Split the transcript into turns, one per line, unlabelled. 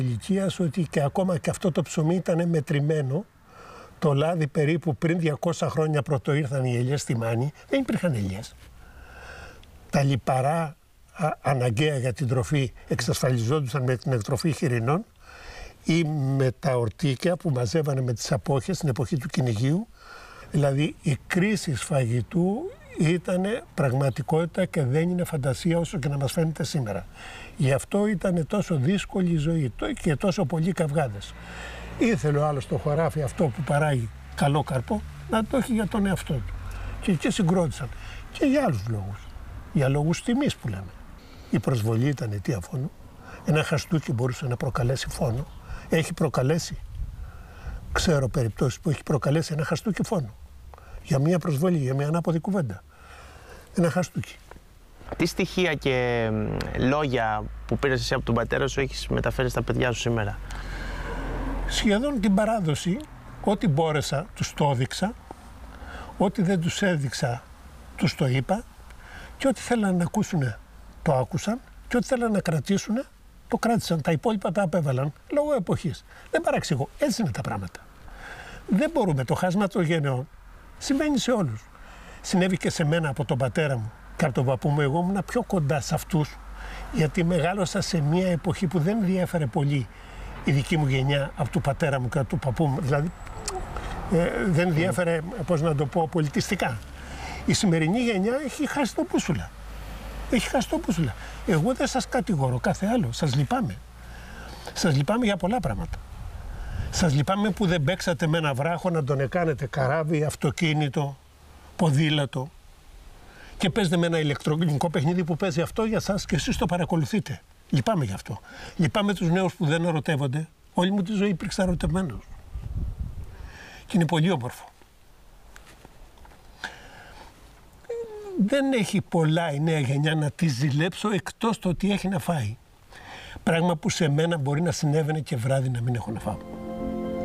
ηλικίας ότι και ακόμα και αυτό το ψωμί ήταν μετρημένο. Το λάδι περίπου πριν 200 χρόνια πρώτο ήρθαν οι ελιές στη Μάνη, δεν υπήρχαν ελιές. Τα λιπαρά αναγκαία για την τροφή εξασφαλιζόντουσαν με την εκτροφή χοιρινών ή με τα ορτίκια που μαζεύανε με τις απόχες στην εποχή του κυνηγείου. Δηλαδή η κρίση φαγητού ήταν πραγματικότητα και δεν είναι φαντασία όσο και να μας φαίνεται σήμερα. Γι' αυτό ήταν τόσο δύσκολη η ζωή και τόσο πολλοί καυγάδες. Ήθελε ο άλλος το χωράφι αυτό που παράγει καλό καρπό να το έχει για τον εαυτό του. Και εκεί συγκρότησαν. Και για άλλους λόγους. Για λόγους τιμής που λέμε. Η προσβολή ήταν αιτία φόνου. Ένα χαστούκι μπορούσε να προκαλέσει φόνο. Έχει προκαλέσει. Ξέρω περιπτώσεις που έχει προκαλέσει ένα χαστούκι φόνο. Για μια προσβολή, για μια ανάποδη κουβέντα. Ένα χαστούκι.
Τι στοιχεία και λόγια που πήρες εσύ από τον πατέρα σου έχεις μεταφέρει στα παιδιά σου σήμερα?
Σχεδόν την παράδοση, ό,τι μπόρεσα τους το έδειξα, ό,τι δεν τους έδειξα τους το είπα και ό,τι θέλαν να ακούσουν το άκουσαν και ό,τι θέλαν να κρατήσουν το κράτησαν. Τα υπόλοιπα τα απέβαλαν λόγω εποχής. Δεν παραξηγώ, έτσι είναι τα πράγματα. Δεν μπορούμε, το χάσμα των γενεών συμβαίνει σε όλους. Συνέβη και σε μένα από τον πατέρα μου και από τον παππού μου. Εγώ ήμουν πιο κοντά σε αυτούς γιατί μεγάλωσα σε μια εποχή που δεν διέφερε πολύ η δική μου γενιά από του πατέρα μου και από του παππού μου. Δηλαδή δεν διέφερε, πώς να το πω, πολιτιστικά. Η σημερινή γενιά έχει χάσει το μπούσουλα. Έχει χάσει το μπούσουλα. Εγώ δεν σας κατηγορώ, κάθε άλλο. Σας λυπάμαι. Σας λυπάμαι για πολλά πράγματα. Σας λυπάμαι που δεν παίξατε με ένα βράχο να τον εκάνετε καράβι, αυτοκίνητο, ποδήλατο και παίζετε με ένα ηλεκτρονικό παιχνίδι που παίζει αυτό για σας και εσείς το παρακολουθείτε. Λυπάμαι γι' αυτό. Λυπάμαι τους νέους που δεν ερωτεύονται. Όλη μου τη ζωή υπήρξα ερωτευμένος. Και είναι πολύ όμορφο. Δεν έχει πολλά η νέα γενιά να τη ζηλέψω εκτός το ότι έχει να φάει. Πράγμα που σε μένα μπορεί να συνέβαινε και βράδυ να μην έχω να φάω.